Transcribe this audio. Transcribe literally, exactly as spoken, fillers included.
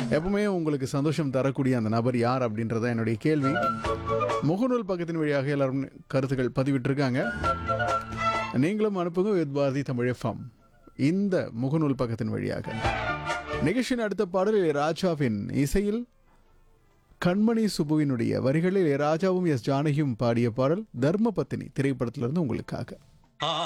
எப்பவுமே உங்களுக்கு சந்தோஷம் தரக்கூடிய அந்த நபர் யார் அப்படின்றத என்னுடைய கேள்வி. முகநூல் பக்கத்தின் வழியாக எல்லாரும் கருத்துக்கள் பதிவிட்டிருக்காங்க. நீங்களும் அனுப்புங்க வித் பாரதி தமிழ் எஃப்எம் இந்த முகநூல் பக்கத்தின் வழியாக. நிகழ்ச்சியின் அடுத்த பாடல் ராஜாவின் இசையில் கண்மணி சுபுவினுடைய வரிகளில் ராஜாவும் எஸ் ஜானகியும் பாடிய பாடல் தர்மபத்தினி திரைப்படத்திலிருந்து உங்களுக்காக.